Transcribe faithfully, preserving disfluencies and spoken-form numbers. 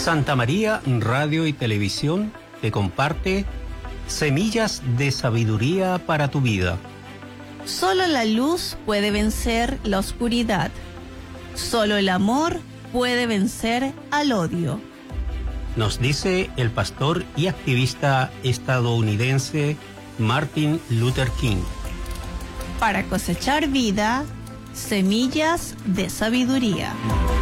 Santa María Radio y Televisión te comparte semillas de sabiduría para tu vida. Solo la luz puede vencer la oscuridad. Solo el amor puede vencer al odio. Nos dice el pastor y activista estadounidense Martin Luther King. Para cosechar vida, semillas de sabiduría.